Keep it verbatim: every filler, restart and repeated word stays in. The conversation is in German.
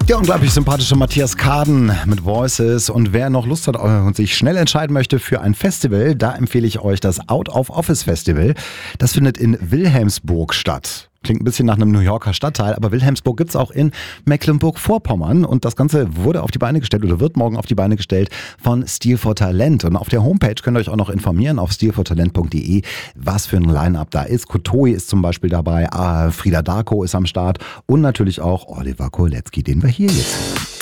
Der unglaublich sympathische Matthias Kaden mit Voices. Und wer noch Lust hat und sich schnell entscheiden möchte für ein Festival, da empfehle ich euch das Out of Office Festival. Das findet in Wilhelmsburg statt. Klingt ein bisschen nach einem New Yorker Stadtteil, aber Wilhelmsburg gibt's auch in Mecklenburg-Vorpommern. Und das Ganze wurde auf die Beine gestellt oder wird morgen auf die Beine gestellt von Stil for Talent. Und auf der Homepage könnt ihr euch auch noch informieren auf stil for talent punkt de, was für ein Line-Up da ist. Kotoi ist zum Beispiel dabei, Frida Darko ist am Start und natürlich auch Oliver Kolecki, den wir hier jetzt hören.